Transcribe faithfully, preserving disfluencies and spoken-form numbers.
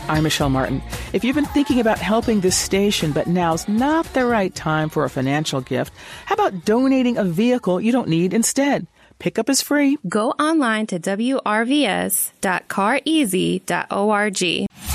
I'm Michelle Martin. If you've been thinking about helping this station, but now's not the right time for a financial gift, how about donating a vehicle you don't need instead? Pickup is free. Go online to w r v s dot car easy dot org.